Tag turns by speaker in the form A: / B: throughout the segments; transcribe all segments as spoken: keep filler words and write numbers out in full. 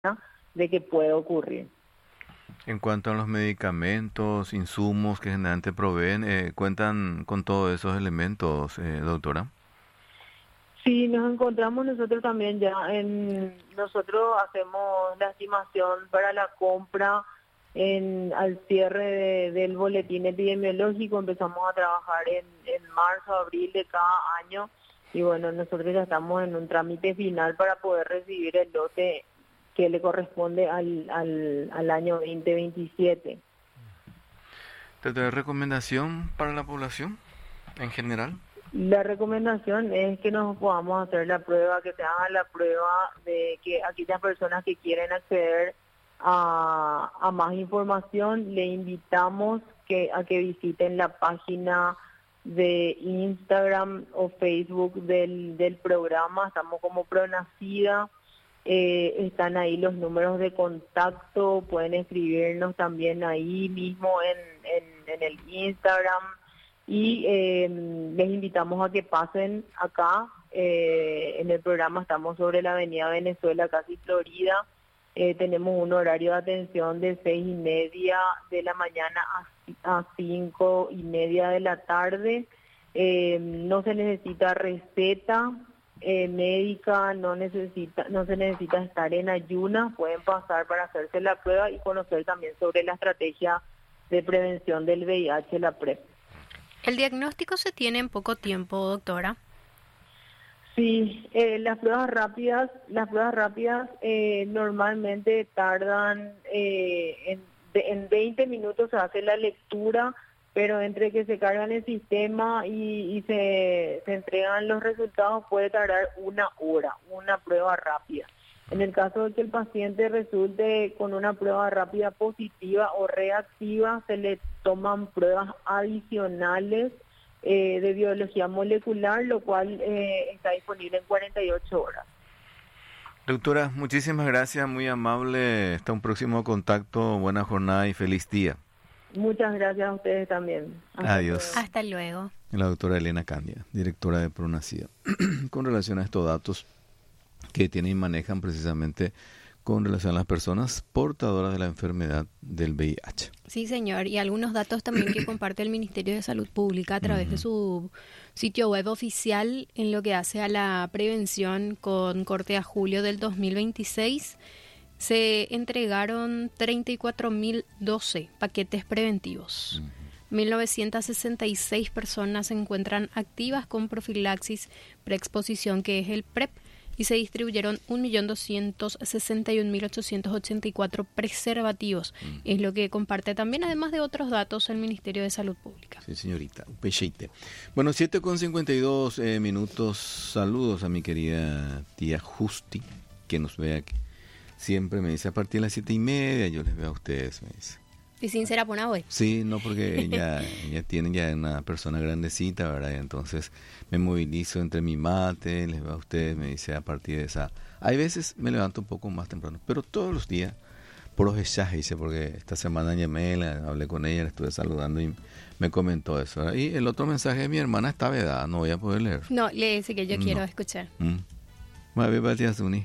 A: de que puede ocurrir.
B: En cuanto a los medicamentos, insumos que generalmente proveen, eh, ¿cuentan con todos esos elementos, eh, doctora?
A: Sí, nos encontramos nosotros también ya en, nosotros hacemos la estimación para la compra en al cierre de- del boletín epidemiológico, empezamos a trabajar en, en marzo, abril de cada año y bueno, nosotros ya estamos en un trámite final para poder recibir el lote que le corresponde al, al, al año veinte veintisiete.
B: ¿Te doy recomendación para la población en general?
A: La recomendación es que nos podamos hacer la prueba, que se haga la prueba de que aquellas personas que quieren acceder a, a más información, le invitamos que a que visiten la página de Instagram o Facebook del, del programa. Estamos como Pronacida, eh, están ahí los números de contacto, pueden escribirnos también ahí mismo en, en, en el Instagram. Y eh, les invitamos a que pasen acá, eh, en el programa estamos sobre la avenida Venezuela, casi Florida, eh, tenemos un horario de atención de seis y media de la mañana a, a cinco y media de la tarde, eh, no se necesita receta eh, médica, no necesita, no se necesita estar en ayunas, pueden pasar para hacerse la prueba y conocer también sobre la estrategia de prevención del V I H, la PrEP.
C: El diagnóstico se tiene en poco tiempo, doctora.
A: Sí, eh, las pruebas rápidas, las pruebas rápidas eh, normalmente tardan eh, en, de- en veinte minutos se hace la lectura, pero entre que se cargan el sistema y, y se, se entregan los resultados puede tardar una hora, una prueba rápida. En el caso de que el paciente resulte con una prueba rápida positiva o reactiva, se le toman pruebas adicionales eh, de biología molecular, lo cual eh, está disponible en cuarenta y ocho horas.
B: Doctora, muchísimas gracias, muy amable. Hasta un próximo contacto, buena jornada y feliz día.
A: Muchas gracias a ustedes también. Hasta
B: Adiós.
A: luego.
C: Hasta luego.
B: La doctora Elena Candia, directora de Pronacida, con relación a estos datos que tienen y manejan precisamente con relación a las personas portadoras de la enfermedad del V I H.
C: Sí, señor. Y algunos datos también que comparte el Ministerio de Salud Pública a través de su sitio web oficial en lo que hace a la prevención. Con corte a julio del dos mil veintiséis, se entregaron treinta y cuatro mil doce paquetes preventivos. mil novecientas sesenta y seis personas se encuentran activas con profilaxis preexposición, que es el PrEP, y se distribuyeron un millón doscientos sesenta y un mil ochocientos ochenta y cuatro preservativos. Mm. Es lo que comparte también, además de otros datos, el Ministerio de Salud Pública.
B: Sí, señorita. Un pecheite. Bueno, siete con cincuenta y dos eh, minutos. Saludos a mi querida tía Justi, que nos ve aquí. Siempre me dice a partir de las siete y media, yo les veo a ustedes, me dice.
C: ¿Y sincera por hoy?
B: Sí, no, porque ella, ella tiene ya una persona grandecita, ¿verdad? Y entonces me movilizo entre mi mate, les veo a ustedes, me dice a partir de esa... Hay veces me levanto un poco más temprano, pero todos los días, por los echas, dice, porque esta semana llamé, la, hablé con ella, la estuve saludando y me comentó eso, ¿verdad? Y el otro mensaje de mi hermana está vedada, no voy a poder leer.
C: No, le dice que yo
B: No.
C: quiero escuchar.
B: Mm. Muy bien, Patia Zuni.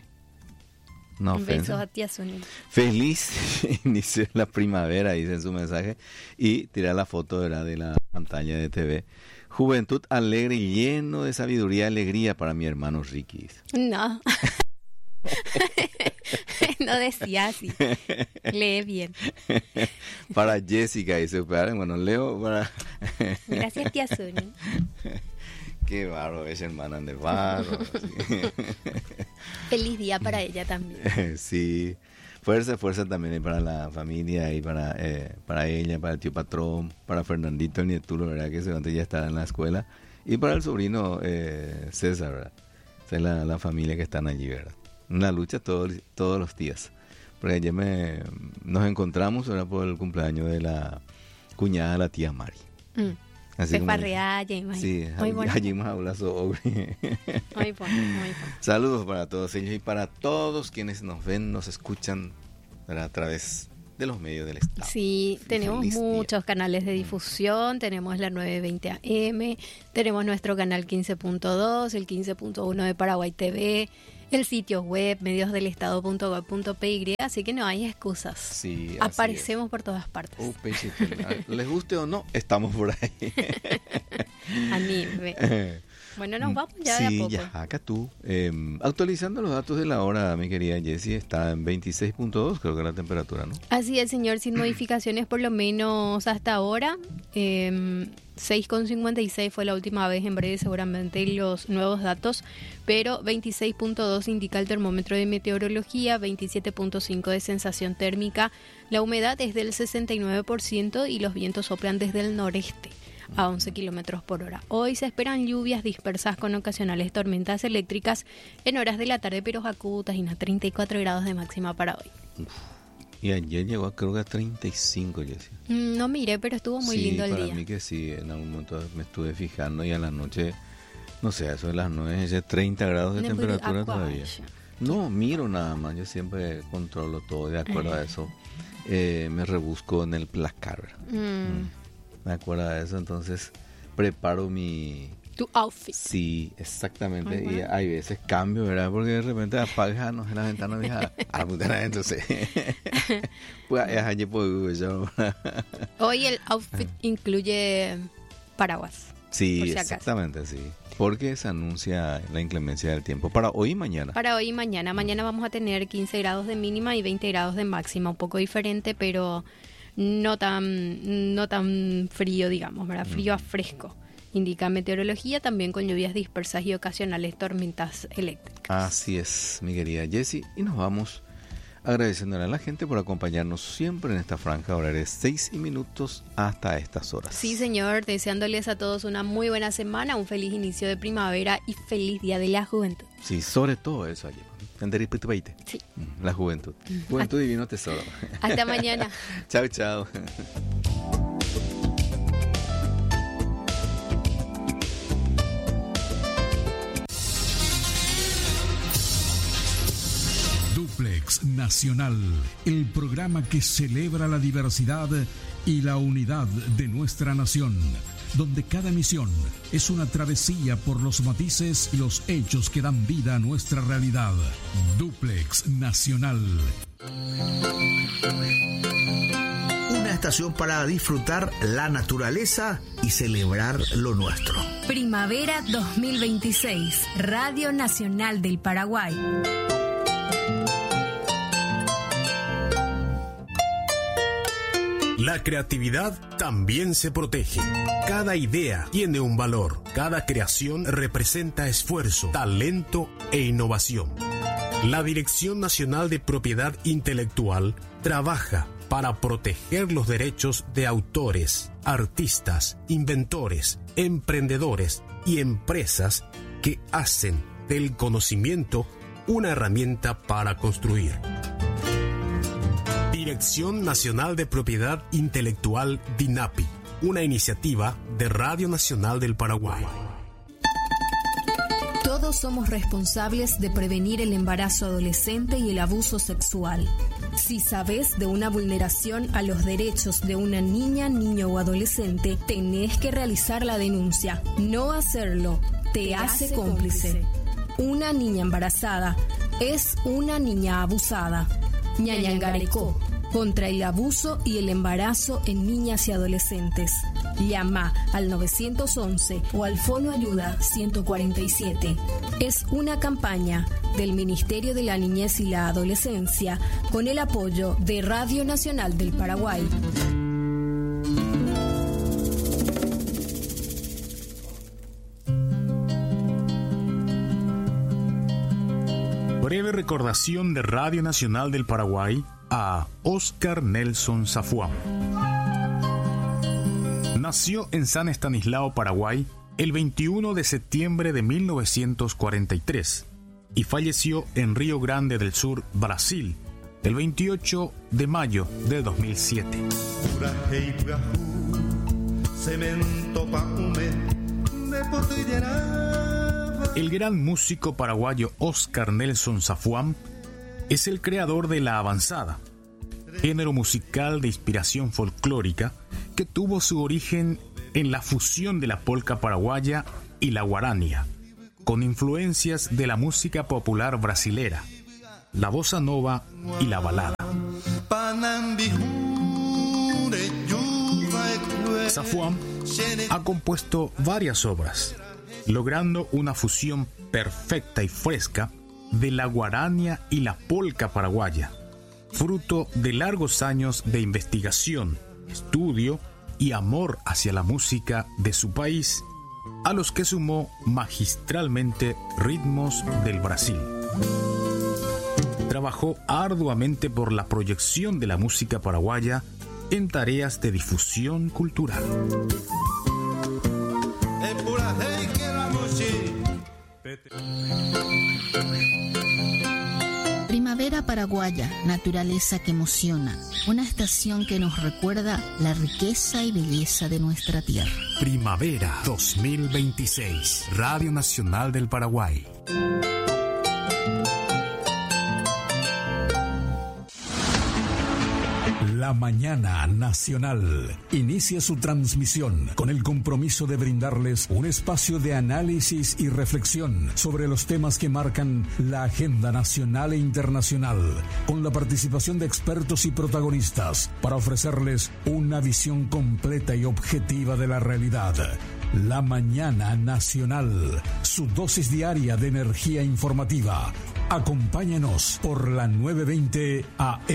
B: No
C: Un beso
B: ofensa.
C: a tía Zuni.
B: Feliz inicio de la primavera, dice en su mensaje, y tira la foto, ¿verdad?, de la pantalla de T V. Juventud alegre y lleno de sabiduría y alegría para mi hermano Ricky. dice.
C: No. No decía así. Lee bien.
B: Para Jessica, dice, bueno, leo para...
C: Gracias, tía Zuni.
B: Qué barro esa hermana de barro. Sí.
C: Feliz día para ella también.
B: Sí, fuerza, fuerza también para la familia y para eh, para ella, para el tío patrón, para Fernandito, el nietulo, ¿verdad? Que seguramente ya estará en la escuela. Y para el sobrino eh, César, ¿verdad? Esa es la, la familia que están allí, ¿verdad? Una lucha todos, todos los días. Porque ayer me, nos encontramos, ¿verdad?, por el cumpleaños de la cuñada de la tía Mari.
C: Mm.
B: Así como,
C: ya imagino.
B: sí,
C: Muy bueno.
B: allí más abrazo.
C: Muy bueno, muy bueno.
B: Saludos para todos ellos y para todos quienes nos ven, nos escuchan, ¿verdad?, a través de los medios del Estado.
C: Sí, tenemos
B: Feliz
C: muchos
B: día.
C: canales de difusión, tenemos la nueve veinte A M, tenemos nuestro canal quince punto dos, el quince punto uno de Paraguay T V, el sitio web mediosdelestado punto gob punto p y, así que no hay excusas.
B: Sí, así
C: Aparecemos por todas partes.
B: es. Oh, pechete. Les guste o no, estamos por ahí.
C: Anime. Bueno, nos vamos ya de a
B: Sí,
C: poco.
B: ya, acá tú. Eh, actualizando los datos de la hora, mi querida Jessie, está en veintiséis punto dos, creo que la temperatura, ¿no?
C: Así es, señor, sin modificaciones por lo menos hasta ahora. Eh, seis coma cincuenta y seis fue la última vez, en breve seguramente los nuevos datos, pero veintiséis punto dos indica el termómetro de meteorología, veintisiete punto cinco de sensación térmica, la humedad es del sesenta y nueve por ciento y los vientos soplan desde el noreste a once kilómetros por hora. Hoy se esperan lluvias dispersas con ocasionales tormentas eléctricas en horas de la tarde, pero acutas, y a treinta y cuatro grados de máxima para hoy.
B: Uf. Y ayer llegó creo que a treinta y cinco, Jessie.
C: Mm, No miré, pero estuvo muy
B: sí,
C: lindo el
B: para
C: día.
B: mí que sí, en algún momento me estuve fijando y a la noche, no sé, eso de las nueve, ya treinta grados de
C: Le
B: temperatura
C: pude
B: todavía.
C: acuar.
B: No, miro nada más, yo siempre controlo todo, de acuerdo a eso. Eh, me rebusco en el placar.
C: Mm,
B: Me acuerdo de eso, entonces preparo mi...
C: Tu outfit.
B: Sí, exactamente.
C: Ay,
B: Y
C: bueno.
B: hay veces cambio, ¿verdad? Porque de repente apagas no, en la ventana y a la puta entonces. Pues es allí por yo.
C: Hoy el outfit incluye paraguas.
B: Sí,
C: Por si acaso.
B: exactamente, sí. Porque se anuncia la inclemencia del tiempo para hoy y mañana.
C: Para hoy y mañana. Mañana vamos a tener quince grados de mínima y veinte grados de máxima. Un poco diferente, pero no tan, no tan frío, digamos, ¿verdad? Frío a fresco. Indica meteorología, también con lluvias dispersas y ocasionales tormentas eléctricas.
B: Así es, mi querida Jessie. Y nos vamos agradeciéndole a la gente por acompañarnos siempre en esta franja horaria de seis minutos hasta estas horas.
C: Sí, señor, deseándoles a todos una muy buena semana, un feliz inicio de primavera y feliz Día de la Juventud.
B: Sí, sobre todo eso allí.
C: Sí.
B: La juventud. Juventud divino tesoro.
C: Hasta mañana.
B: Chao, chao.
D: Duplex Nacional, el programa que celebra la diversidad y la unidad de nuestra nación, donde cada emisión es una travesía por los matices y los hechos que dan vida a nuestra realidad. Duplex Nacional.
E: Una estación para disfrutar la naturaleza y celebrar lo nuestro.
F: Primavera dos mil veintiséis, Radio Nacional del Paraguay.
G: La creatividad también se protege. Cada idea tiene un valor. Cada creación representa esfuerzo, talento e innovación. La Dirección Nacional de Propiedad Intelectual trabaja para proteger los derechos de autores, artistas, inventores, emprendedores y empresas que hacen del conocimiento una herramienta para construir. Dirección Nacional de Propiedad Intelectual DINAPI, una iniciativa de Radio Nacional del Paraguay.
F: Todos somos responsables de prevenir el embarazo adolescente y el abuso sexual. Si sabes de una vulneración a los derechos de una niña, niño o adolescente, tenés que realizar la denuncia. No hacerlo te hace cómplice. Una niña embarazada es una niña abusada. Ñañangarecó, contra el abuso y el embarazo en niñas y adolescentes. Llama al nueve once o al Fono Ayuda ciento cuarenta y siete. Es una campaña del Ministerio de la Niñez y la Adolescencia con el apoyo de Radio Nacional del Paraguay.
G: Breve recordación de Radio Nacional del Paraguay a Oscar Nelson Safuam. Nació en San Estanislao, Paraguay, el veintiuno de septiembre de mil novecientos cuarenta y tres y falleció en Río Grande del Sur, Brasil, el veintiocho de mayo de dos mil siete. El gran músico paraguayo Oscar Nelson Safuam es el creador de La Avanzada, género musical de inspiración folclórica que tuvo su origen en la fusión de la polca paraguaya y la guarania, con influencias de la música popular brasilera, la bossa nova y la balada. Safuam ha compuesto varias obras, logrando una fusión perfecta y fresca de la guarania y la polca paraguaya, fruto de largos años de investigación, estudio y amor hacia la música de su país, a los que sumó magistralmente ritmos del Brasil. Trabajó arduamente por la proyección de la música paraguaya en tareas de difusión cultural.
H: Primavera paraguaya, naturaleza que emociona, una estación que nos recuerda la riqueza y belleza de nuestra tierra.
G: Primavera dos mil veintiséis, Radio Nacional del Paraguay.
D: La Mañana Nacional inicia su transmisión con el compromiso de brindarles un espacio de análisis y reflexión sobre los temas que marcan la agenda nacional e internacional, con la participación de expertos y protagonistas para ofrecerles una visión completa y objetiva de la realidad. La Mañana Nacional, su dosis diaria de energía informativa. Acompáñenos por la nueve veinte A M.